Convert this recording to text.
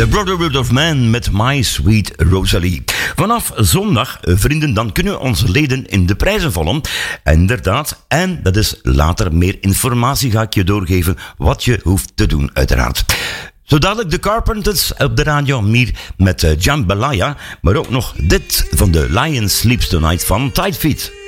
The Brotherhood of Man met My Sweet Rosalie. Vanaf zondag, vrienden, dan kunnen onze leden in de prijzen vallen. Inderdaad, en dat is later meer informatie ga ik je doorgeven wat je hoeft te doen, uiteraard. Zo dadelijk de Carpenters op de radio, meer met Jambalaya, maar ook nog dit van de Lion Sleeps Tonight van Tight Feet.